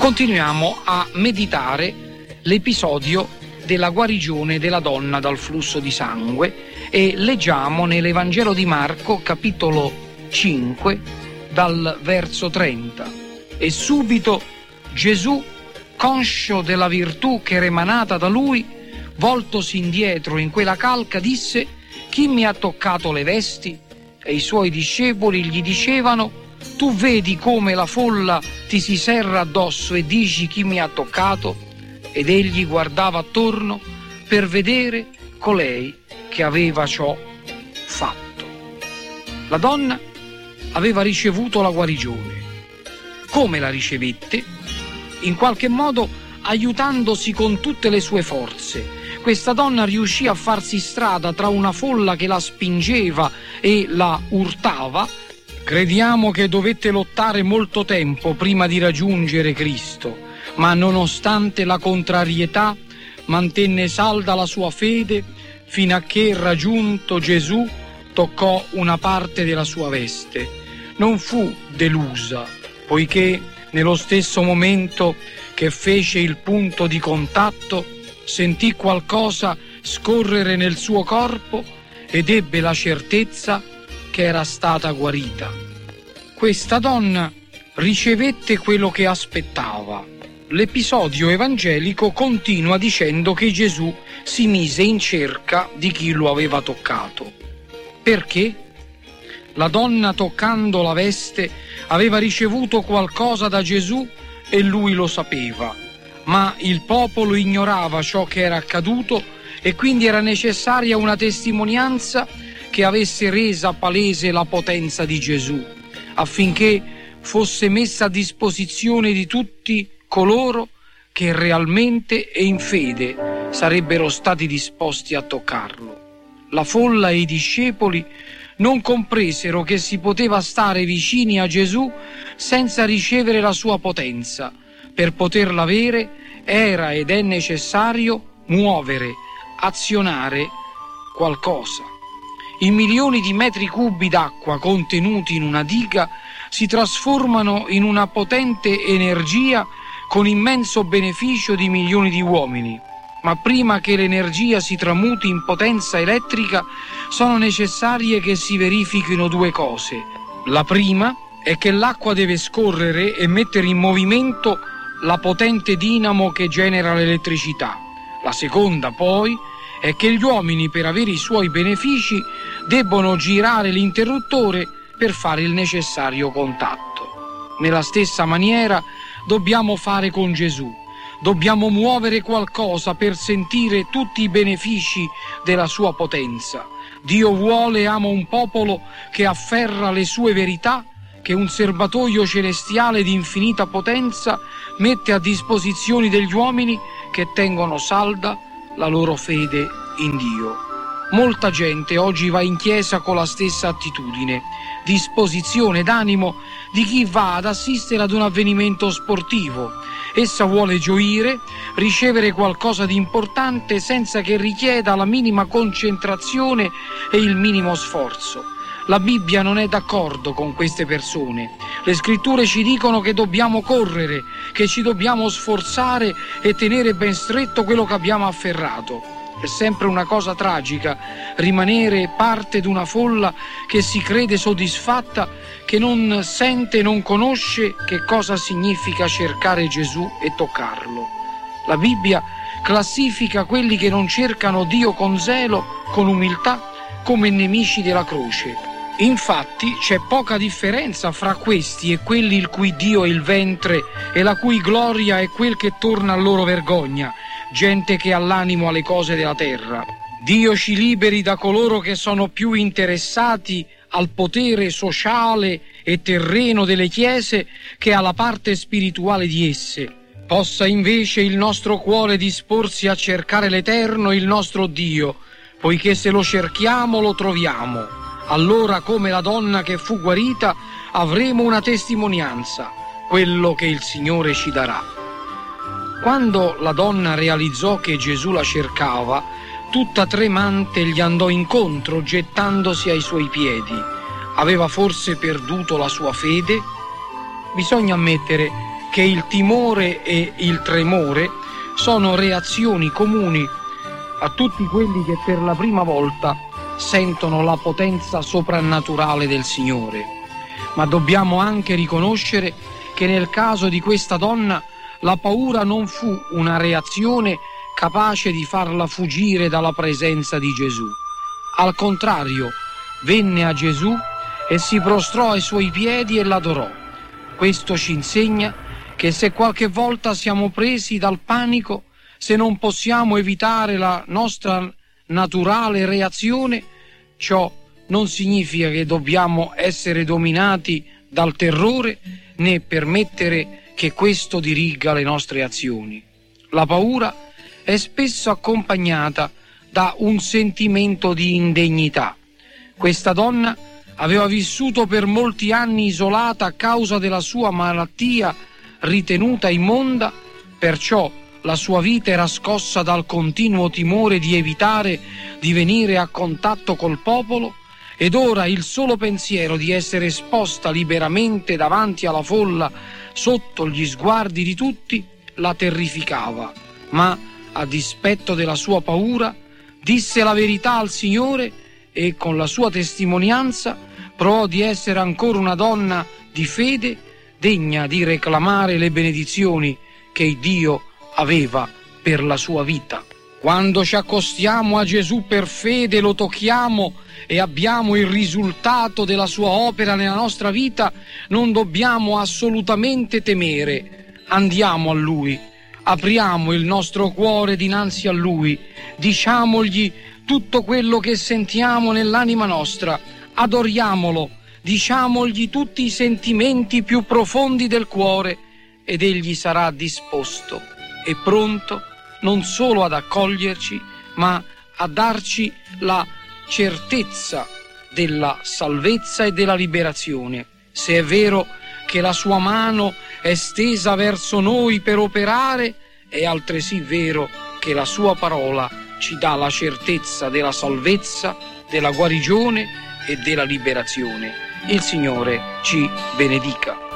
Continuiamo a meditare l'episodio della guarigione della donna dal flusso di sangue e leggiamo nell'Evangelo di Marco, capitolo 5, dal verso 30. E subito Gesù, conscio della virtù che era emanata da lui, voltosi indietro in quella calca, disse: «Chi mi ha toccato le vesti?» E i suoi discepoli gli dicevano: «Tu vedi come la folla ti si serra addosso e dici: chi mi ha toccato?» Ed egli guardava attorno per vedere colei che aveva ciò fatto. La donna aveva ricevuto la guarigione. Come la ricevette? In qualche modo aiutandosi con tutte le sue forze. Questa donna riuscì a farsi strada tra una folla che la spingeva e la urtava. Crediamo che dovette lottare molto tempo prima di raggiungere Cristo, ma nonostante la contrarietà mantenne salda la sua fede fino a che, raggiunto Gesù, toccò una parte della sua veste. Non fu delusa, poiché nello stesso momento che fece il punto di contatto sentì qualcosa scorrere nel suo corpo ed ebbe la certezza che era stata guarita. Questa donna ricevette quello che aspettava. L'episodio evangelico continua dicendo che Gesù si mise in cerca di chi lo aveva toccato. Perché? La donna, toccando la veste, aveva ricevuto qualcosa da Gesù e lui lo sapeva, ma il popolo ignorava ciò che era accaduto e quindi era necessaria una testimonianza che avesse resa palese la potenza di Gesù, affinché fosse messa a disposizione di tutti coloro che realmente e in fede sarebbero stati disposti a toccarlo. La folla e i discepoli non compresero che si poteva stare vicini a Gesù senza ricevere la sua potenza. Per poterla avere era ed è necessario muovere, azionare qualcosa. I milioni di metri cubi d'acqua contenuti in una diga si trasformano in una potente energia con immenso beneficio di milioni di uomini. Ma prima che l'energia si tramuti in potenza elettrica sono necessarie che si verifichino due cose. La prima è che l'acqua deve scorrere e mettere in movimento la potente dinamo che genera l'elettricità. La seconda, poi, è che gli uomini, per avere i suoi benefici, debbono girare l'interruttore per fare il necessario contatto. Nella stessa maniera dobbiamo fare con Gesù. Dobbiamo muovere qualcosa per sentire tutti i benefici della sua potenza. Dio vuole e ama un popolo che afferra le sue verità, che un serbatoio celestiale di infinita potenza mette a disposizione degli uomini che tengono salda la loro fede in Dio. Molta gente oggi va in chiesa con la stessa attitudine, disposizione d'animo di chi va ad assistere ad un avvenimento sportivo. Essa vuole gioire, ricevere qualcosa di importante senza che richieda la minima concentrazione e il minimo sforzo. La Bibbia non è d'accordo con queste persone. Le scritture ci dicono che dobbiamo correre, che ci dobbiamo sforzare e tenere ben stretto quello che abbiamo afferrato. È sempre una cosa tragica rimanere parte di una folla che si crede soddisfatta, che non sente e non conosce che cosa significa cercare Gesù e toccarlo. La Bibbia classifica quelli che non cercano Dio con zelo, con umiltà, come nemici della croce. Infatti c'è poca differenza fra questi e quelli il cui Dio è il ventre e la cui gloria è quel che torna a loro vergogna, gente che ha l'animo alle cose della terra. Dio ci liberi da coloro che sono più interessati al potere sociale e terreno delle chiese che alla parte spirituale di esse. Possa invece il nostro cuore disporsi a cercare l'Eterno, il nostro Dio, poiché se lo cerchiamo lo troviamo. Allora, come la donna che fu guarita, avremo una testimonianza, quello che il Signore ci darà. Quando la donna realizzò che Gesù la cercava, tutta tremante gli andò incontro, gettandosi ai suoi piedi. Aveva forse perduto la sua fede? Bisogna ammettere che il timore e il tremore sono reazioni comuni a tutti quelli che per la prima volta sentono la potenza soprannaturale del Signore. Ma dobbiamo anche riconoscere che nel caso di questa donna la paura non fu una reazione capace di farla fuggire dalla presenza di Gesù. Al contrario, venne a Gesù e si prostrò ai suoi piedi e l'adorò. Questo ci insegna che se qualche volta siamo presi dal panico, se non possiamo evitare la nostra naturale reazione, ciò non significa che dobbiamo essere dominati dal terrore né permettere che questo diriga le nostre azioni. La paura è spesso accompagnata da un sentimento di indegnità. Questa donna aveva vissuto per molti anni isolata a causa della sua malattia ritenuta immonda, perciò la sua vita era scossa dal continuo timore di evitare di venire a contatto col popolo, ed ora il solo pensiero di essere esposta liberamente davanti alla folla sotto gli sguardi di tutti la terrificava. Ma a dispetto della sua paura disse la verità al Signore e con la sua testimonianza provò di essere ancora una donna di fede degna di reclamare le benedizioni che Dio aveva per la sua vita. Quando ci accostiamo a Gesù per fede, lo tocchiamo e abbiamo il risultato della sua opera nella nostra vita, non dobbiamo assolutamente temere. Andiamo a Lui, apriamo il nostro cuore dinanzi a Lui, diciamogli tutto quello che sentiamo nell'anima nostra, adoriamolo, diciamogli tutti i sentimenti più profondi del cuore ed Egli sarà disposto e pronto non solo ad accoglierci, ma a darci la certezza della salvezza e della liberazione. Se è vero che la sua mano è stesa verso noi per operare, è altresì vero che la sua parola ci dà la certezza della salvezza, della guarigione e della liberazione. Il Signore ci benedica.